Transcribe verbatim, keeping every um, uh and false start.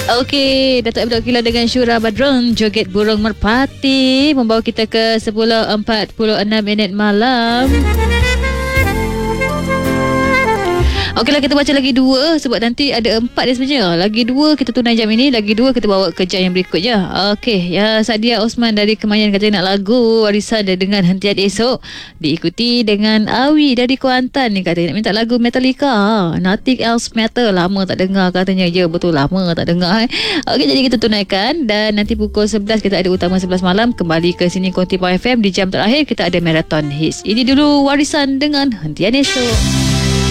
Okey, Datuk Abdul Kila dengan Syura Badrun, Joget Burung Merpati, membawa kita ke sepuluh empat puluh enam minit malam. Okeylah, kita baca lagi dua sebab nanti ada empat dia sebenarnya. Lagi dua kita tunai jam ini, lagi dua kita bawa ke jam yang berikutnya. Okey, ya, Sadia Osman dari Kemayan kata nak lagu Warisan dengan Hentian Esok, diikuti dengan Awi dari Kuantan ni kata nak minta lagu Metallica, Nothing Else Matter. Lama tak dengar katanya. Ya, betul, lama tak dengar. Eh. Okey, jadi kita tunaikan dan nanti pukul sebelas kita ada Utama sebelas malam kembali ke sini Konti Power F M. Di jam terakhir kita ada Marathon Hits. Ini dulu Warisan dengan Hentian Esok.